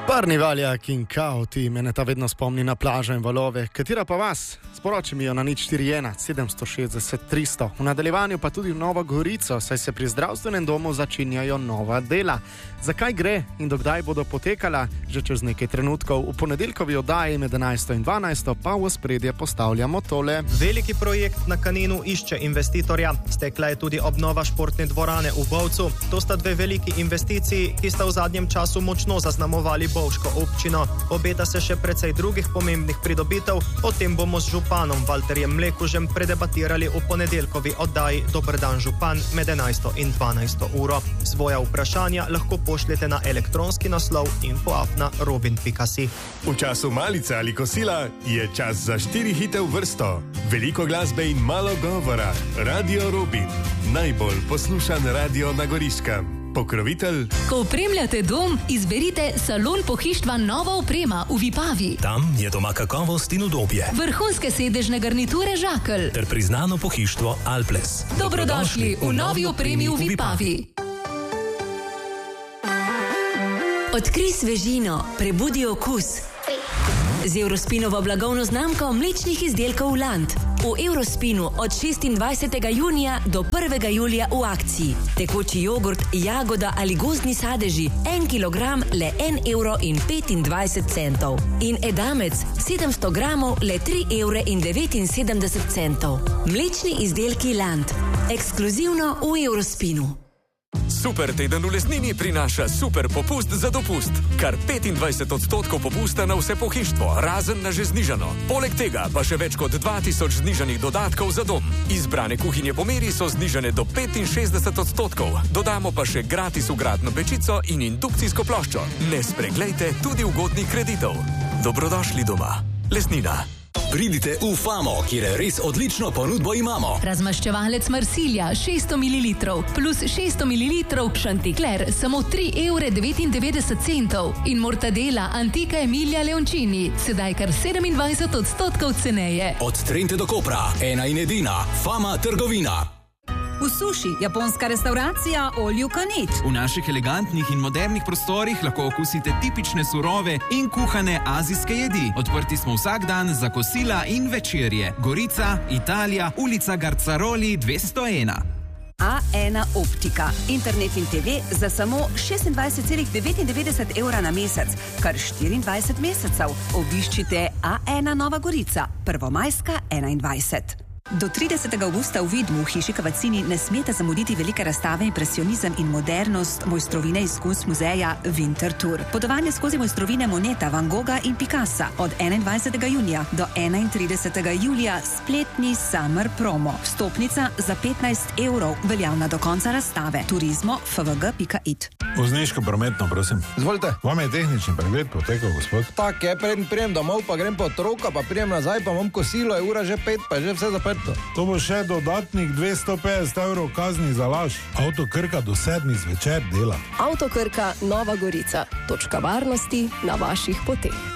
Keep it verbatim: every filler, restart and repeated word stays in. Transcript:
Parni valjak in kaoti mene ta vedno spomni na plažo in valove, katera pa vas? Sporoči mi jo na nič štiri ena sedemsto šestdeset tristo. V nadaljevanju pa tudi v Novo Gorico, saj se pri zdravstvenem domu začenjajo nova dela. Zakaj gre in dokdaj bodo potekala? Že čez nekaj trenutkov v ponedeljkovi oddaji med enajsto in dvanajsto pa v ospredje postavljamo tole. Veliki projekt na Kaninu išče investitorja. Stekla je tudi obnova športne dvorane v Bovcu. To sta dve veliki investiciji, ki sta v zadnjem času močno zaznamovali bovško občino. Obeta se še precej drugih pomembnih pridobitev, o tem bomo z županom Valterjem Mlekužem predebatirali v ponedeljkovi oddaji Dober dan župan med enajsto in dvanajsto uro. Svoja vprašanja lahko pošljete na elektronski naslov info afna robin pika si. V času malice ali kosila je čas za štiri hite v vrsto. Veliko glasbe in malo govora. Radio Robin. Najbolj poslušan radio na Goriškem. Pokrovitelj. Ko opremljate dom, izberite Salon pohištva Nova oprema v Vipavi. Tam je doma kakovost in udobje. Vrhunske sedežne garniture Žakelj. Ter priznano pohištvo Alples. Dobrodošli v novi opremi v Vipavi. Odkrij svežino, prebudi okus. Z Eurospinovo blagovno znamko mlečnih izdelkov Land. V Eurospinu od šestindvajsetega junija do prvega julija v akciji. Tekoči jogurt, jagoda ali gozdni sadeži, en kilogram le en evro in petindvajset centov. In edamec, sedemsto gramov le tri evre in devetinsedemdeset centov. Mlečni izdelki Land. Ekskluzivno v Eurospinu. Super teden v Lesnini prinaša super popust za dopust. Kar petindvajset odstotkov popusta na vse pohištvo, razen na že znižano. Poleg tega pa še več kot dva tisoč znižanih dodatkov za dom. Izbrane kuhinje po meri so znižane do petinšestdeset odstotkov. Dodamo pa še gratis vgradno pečico in indukcijsko ploščo. Ne spreglejte tudi ugodnih kreditov. Dobrodošli doma. Lesnina. Pridite v Famo, kjer res odlično ponudbo imamo. Razmaščevalec Marsilja šeststo mililitrov plus šeststo mililitrov Chanticleer samo tri evre devetindevetdeset centov in mortadela Antica Emilia Leoncini sedaj kar sedemindvajset odstotkov ceneje. Od Trente do Kopra, ena in edina Fama trgovina. V Suši, japonska restauracija All You Can Eat. V naših elegantnih in modernih prostorih lahko okusite tipične surove in kuhane azijske jedi. Odprti smo vsak dan za kosila in večerje. Gorica, Italija, ulica Garcaroli dvesto ena. A ena optika. Internet in te ve za samo šestindvajset celih devetindevetdeset evra na mesec, kar štiriindvajset mesecev. Obiščite A ena Nova Gorica, prvomajska enaindvajset. Do tridesetega avgusta v Vidmu v hiši Kavacini ne smete zamuditi velike razstave Impresionizem in modernost mojstrovine iz Kunst muzeja Winter Tour. Potovanje skozi mojstrovine Moneta, Van Gogha in Picassa od enaindvajsetega junija do enaintridesetega julija spletni Summer Promo. Vstopnica za petnajst evrov, veljavna do konca razstave. Turizmo f v g pika i t. Vozniško prometno, prosim. Izvolite. Vam je tehnični pregled potekal, gospod? Tak je, preden prijem domov, pa grem po otroka, pa prijem nazaj, pa imam kosilo, je ura že pet, pa je že vse zaprto. To bo še dodatnih dvesto petdeset evrov kazni za laž. Avto Krka do sedmih zvečer dela. Avto Krka Nova Gorica. Točka varnosti na vaših poteh.